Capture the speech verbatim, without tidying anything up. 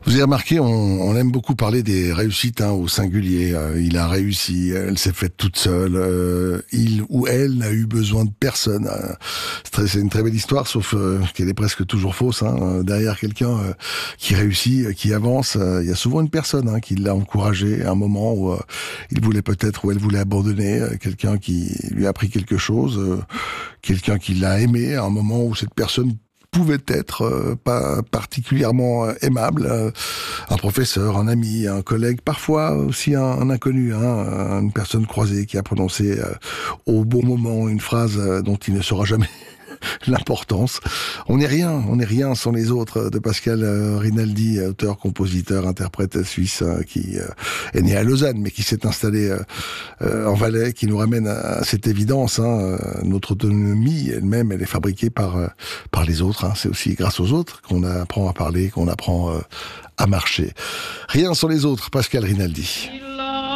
Vous avez remarqué, on, on aime beaucoup parler des réussites hein, au singulier. Euh, il a réussi, elle s'est faite toute seule. Euh, il ou elle n'a eu besoin de personne. Euh, c'est, très, c'est une très belle histoire, sauf euh, qu'elle est presque toujours fausse. Hein. Derrière quelqu'un euh, qui réussit, qui avance, euh, il y a souvent une personne hein, qui l'a encouragé à un moment où euh, il voulait peut-être, où elle voulait abandonner. Euh, quelqu'un qui lui a appris quelque chose, euh, quelqu'un qui l'a aimé à un moment où cette personne pouvait être euh, pas particulièrement euh, aimable, euh, un professeur, un ami, un collègue, parfois aussi un, un inconnu, hein, une personne croisée qui a prononcé euh, au bon moment une phrase euh, dont il ne saura jamais l'importance. On n'est rien, on n'est rien sans les autres, de Pascal euh, Rinaldi, auteur, compositeur, interprète suisse, euh, qui euh, est né à Lausanne, mais qui s'est installé euh, euh, en Valais, qui nous ramène à, à cette évidence. Hein, euh, notre autonomie elle-même, elle est fabriquée par euh, par les autres. Hein. C'est aussi grâce aux autres qu'on apprend à parler, qu'on apprend euh, à marcher. Rien sans les autres, Pascal Rinaldi.